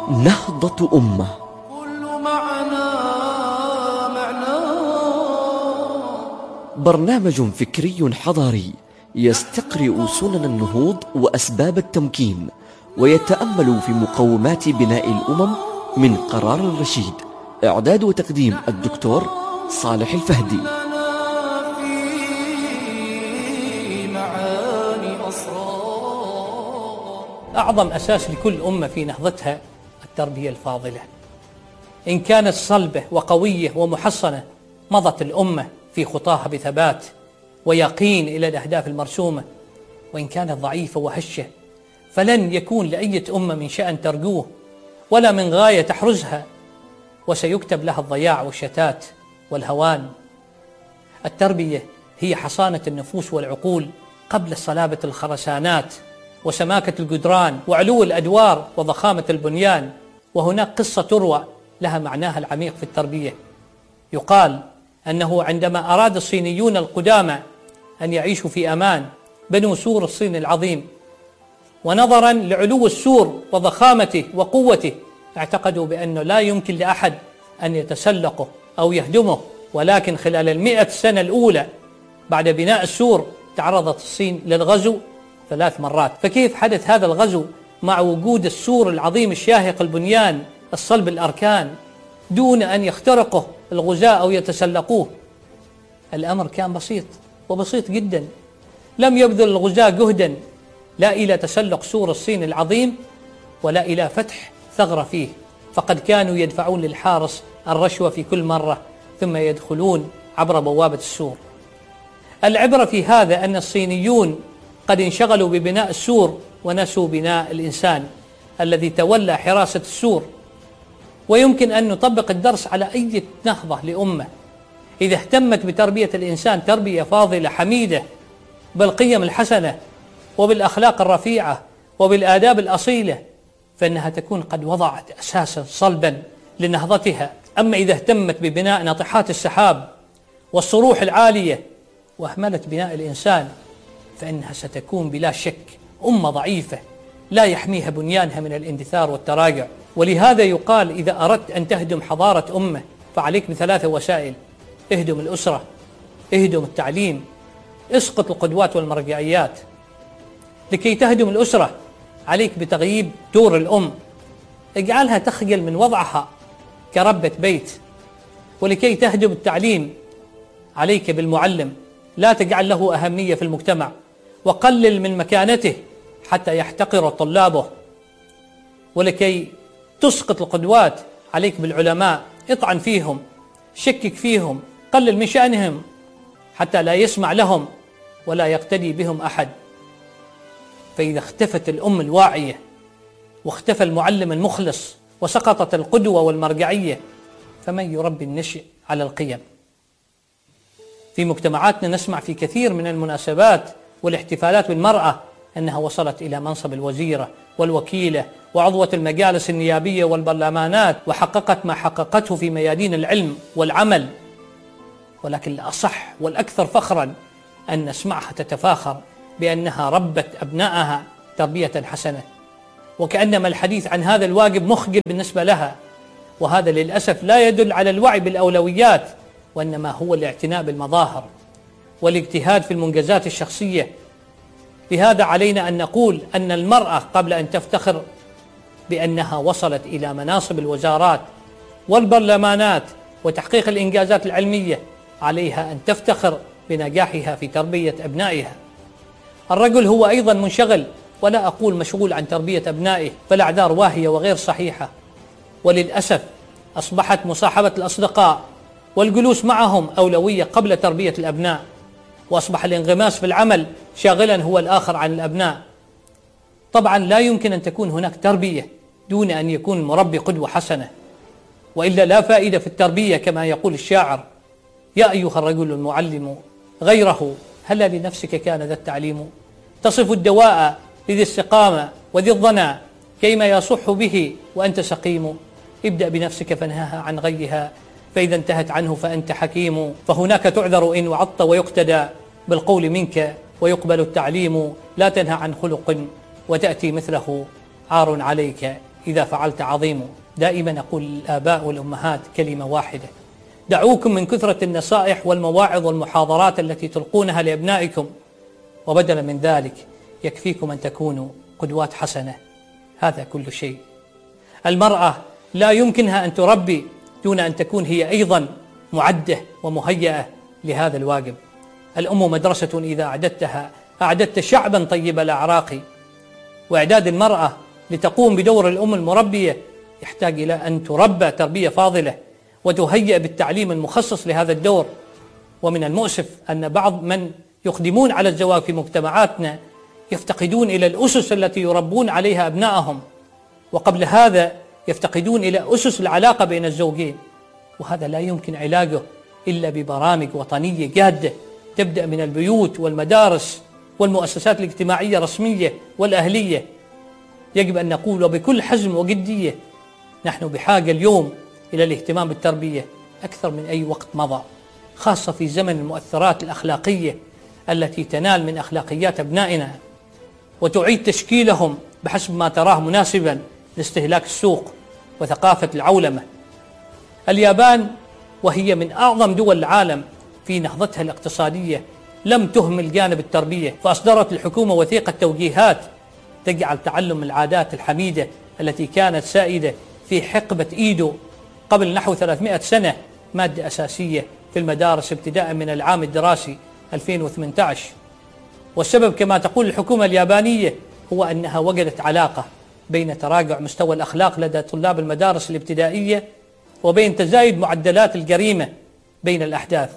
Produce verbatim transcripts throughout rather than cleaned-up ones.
نهضة أمة. كل معنى معنى برنامج فكري حضاري يستقرئ سنن النهوض وأسباب التمكين، ويتأمل في مقومات بناء الأمم من قرار رشيد. إعداد وتقديم الدكتور صالح الفهدي. لنا في معاني أسرار. أعظم أساس لكل أمة في نهضتها التربية الفاضلة. إن كانت صلبة وقوية ومحصنة مضت الأمة في خطاها بثبات ويقين إلى الأهداف المرسومة، وإن كانت ضعيفة وهشة فلن يكون لأية أمة من شأن ترجوه ولا من غاية تحرزها، وسيكتب لها الضياع والشتات والهوان. التربية هي حصانة النفوس والعقول قبل صلابة الخرسانات وسماكة الجدران وعلو الأدوار وضخامة البنيان. وهناك قصة تروى لها معناها العميق في التربية. يقال أنه عندما أراد الصينيون القدامى أن يعيشوا في أمان بنوا سور الصين العظيم، ونظرا لعلو السور وضخامته وقوته اعتقدوا بأنه لا يمكن لأحد أن يتسلقه أو يهدمه. ولكن خلال المئة سنة الأولى بعد بناء السور تعرضت الصين للغزو ثلاث مرات. فكيف حدث هذا الغزو مع وجود السور العظيم الشاهق البنيان الصلب الأركان دون أن يخترقه الغزاة أو يتسلقوه؟ الأمر كان بسيط وبسيط جدا. لم يبذل الغزاة جهدا لا إلى تسلق سور الصين العظيم ولا إلى فتح ثغرة فيه، فقد كانوا يدفعون للحارس الرشوة في كل مرة ثم يدخلون عبر بوابة السور. العبرة في هذا أن الصينيون قد انشغلوا ببناء السور ونسوا بناء الإنسان الذي تولى حراسة السور. ويمكن أن نطبق الدرس على أي نهضة لأمة إذا اهتمت بتربية الإنسان تربية فاضلة حميدة بالقيم الحسنة وبالأخلاق الرفيعة وبالآداب الأصيلة، فإنها تكون قد وضعت أساسا صلبا لنهضتها. أما إذا اهتمت ببناء ناطحات السحاب والصروح العالية وأهملت بناء الإنسان فإنها ستكون بلا شك أمة ضعيفة لا يحميها بنيانها من الاندثار والتراجع. ولهذا يقال إذا أردت أن تهدم حضارة أمة فعليك بثلاثة وسائل: اهدم الأسرة، اهدم التعليم، اسقط القدوات والمرجعيات. لكي تهدم الأسرة عليك بتغييب دور الأم، اجعلها تخجل من وضعها كربة بيت. ولكي تهدم التعليم عليك بالمعلم، لا تجعل له أهمية في المجتمع وقلل من مكانته حتى يحتقر طلابه. ولكي تسقط القدوات عليك بالعلماء، اطعن فيهم، شكك فيهم، قلل من شأنهم حتى لا يسمع لهم ولا يقتدي بهم أحد. فإذا اختفت الأم الواعية واختفى المعلم المخلص وسقطت القدوة والمرجعية فمن يربي النشء على القيم؟ في مجتمعاتنا نسمع في كثير من المناسبات والاحتفالات بالمرأة أنها وصلت إلى منصب الوزيرة والوكيلة وعضوة المجالس النيابية والبرلمانات وحققت ما حققته في ميادين العلم والعمل. ولكن الأصح والأكثر فخرا أن نسمعها تتفاخر بأنها ربت أبنائها تربية حسنة، وكأنما الحديث عن هذا الواجب مخجل بالنسبة لها. وهذا للأسف لا يدل على الوعي بالأولويات، وإنما هو الاعتناء بالمظاهر والاجتهاد في المنجزات الشخصية. لهذا علينا أن نقول أن المرأة قبل أن تفتخر بأنها وصلت إلى مناصب الوزارات والبرلمانات وتحقيق الإنجازات العلمية عليها أن تفتخر بنجاحها في تربية أبنائها. الرجل هو أيضا منشغل، ولا أقول مشغول، عن تربية أبنائه، فالأعذار واهية وغير صحيحة. وللأسف أصبحت مصاحبة الأصدقاء والجلوس معهم أولوية قبل تربية الأبناء، وأصبح الانغماس في العمل شاغلا هو الآخر عن الأبناء. طبعا لا يمكن أن تكون هناك تربية دون أن يكون المربي قدوة حسنة، وإلا لا فائدة في التربية. كما يقول الشاعر: يا أيها الرجل المعلم غيره هل لنفسك كان ذا التعليم؟ تصف الدواء لذي السقامة وذي الظنا كيما يصح به وأنت سقيم. ابدأ بنفسك فانهاها عن غيها فإذا انتهت عنه فأنت حكيم. فهناك تعذر إن وعظت ويقتدى بالقول منك ويقبل التعليم. لا تنهى عن خلق وتأتي مثله عار عليك إذا فعلت عظيم. دائما أقول للآباء والأمهات كلمة واحدة: دعوكم من كثرة النصائح والمواعظ والمحاضرات التي تلقونها لأبنائكم، وبدلا من ذلك يكفيكم أن تكونوا قدوات حسنة. هذا كل شيء. المرأة لا يمكنها أن تربي دون أن تكون هي أيضا معدة ومهيئة لهذا الواجب. الأم مدرسة إذا أعددتها أعددت شعبا طيب الأعراق. وإعداد المرأة لتقوم بدور الأم المربية يحتاج إلى أن تربى تربية فاضلة وتهيئ بالتعليم المخصص لهذا الدور. ومن المؤسف أن بعض من يقدمون على الزواج في مجتمعاتنا يفتقدون إلى الأسس التي يربون عليها أبنائهم، وقبل هذا يفتقدون إلى أسس العلاقة بين الزوجين، وهذا لا يمكن علاجه إلا ببرامج وطنية جادة تبدأ من البيوت والمدارس والمؤسسات الاجتماعية الرسمية والأهلية. يجب أن نقول وبكل حزم وجدية: نحن بحاجة اليوم إلى الاهتمام بالتربية أكثر من أي وقت مضى، خاصة في زمن المؤثرات الأخلاقية التي تنال من أخلاقيات أبنائنا وتعيد تشكيلهم بحسب ما تراه مناسبا لاستهلاك السوق وثقافة العولمة. اليابان وهي من أعظم دول العالم في نهضتها الاقتصادية لم تهمل جانب التربية، فأصدرت الحكومة وثيقة توجيهات تجعل تعلم العادات الحميدة التي كانت سائدة في حقبة إيدو قبل نحو ثلاثمائة سنة مادة أساسية في المدارس ابتداء من العام الدراسي ألفين وثمانية عشر. والسبب كما تقول الحكومة اليابانية هو أنها وجدت علاقة بين تراجع مستوى الأخلاق لدى طلاب المدارس الابتدائية وبين تزايد معدلات الجريمة بين الأحداث.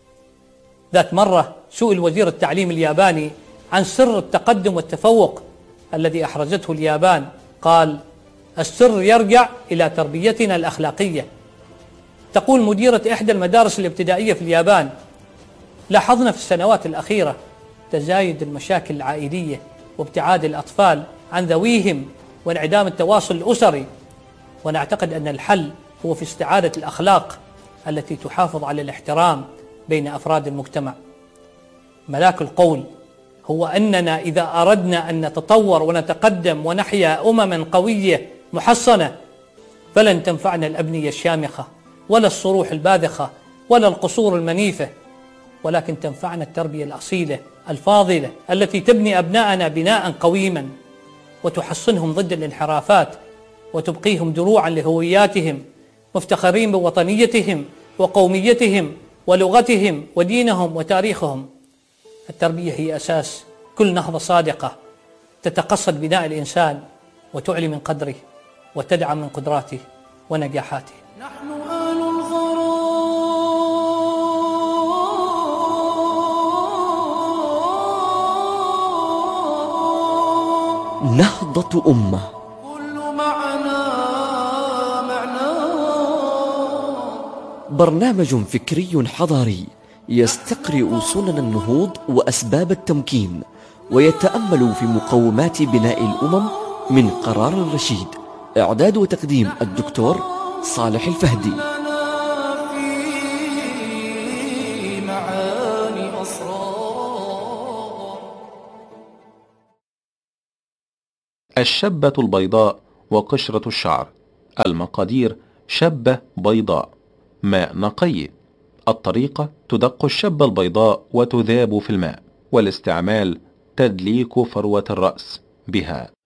ذات مرة سئل وزير التعليم الياباني عن سر التقدم والتفوق الذي أحرزته اليابان، قال: السر يرجع إلى تربيتنا الأخلاقية. تقول مديرة إحدى المدارس الابتدائية في اليابان: لاحظنا في السنوات الأخيرة تزايد المشاكل العائلية وابتعاد الأطفال عن ذويهم وانعدام التواصل الأسري، ونعتقد أن الحل هو في استعادة الأخلاق التي تحافظ على الاحترام بين أفراد المجتمع. ملاك القول هو أننا إذا أردنا أن نتطور ونتقدم ونحيا أمما قوية محصنة فلن تنفعنا الأبنية الشامخة ولا الصروح الباذخة ولا القصور المنيفة، ولكن تنفعنا التربية الأصيلة الفاضلة التي تبني أبناءنا بناء قويما وتحصنهم ضد الانحرافات وتبقيهم دروعا لهوياتهم، مفتخرين بوطنيتهم وقوميتهم ولغتهم ودينهم وتاريخهم. التربية هي أساس كل نهضة صادقة تتقصد بناء الإنسان وتعلي من قدره وتدعم من قدراته ونجاحاته. نحن آل الغرام نهضة أمة، كل معنى معنى برنامج فكري حضاري يستقرئ سنن النهوض وأسباب التمكين ويتأمل في مقومات بناء الأمم من قرار الرشيد. إعداد وتقديم الدكتور صالح الفهدي. لنا في معاني أسرار. الشبة البيضاء وقشرة الشعر. المقادير: شبة بيضاء، ماء نقي. الطريقة: تدق الشبة البيضاء وتذاب في الماء، والاستعمال: تدليك فروة الرأس بها.